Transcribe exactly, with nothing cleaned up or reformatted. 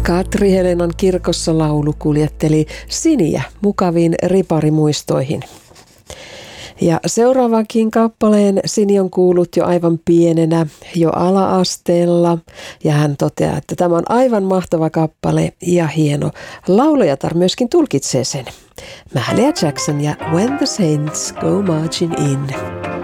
Katri Helenan kirkossa laulu kuljetteli Siniä mukaviin riparimuistoihin. Ja seuraavankin kappaleen Sini on kuullut jo aivan pienenä, jo ala-asteella. Ja hän toteaa, että tämä on aivan mahtava kappale ja hieno. Laulajatar myöskin tulkitsee sen. Mahalia Jackson ja When the Saints Go Marching In.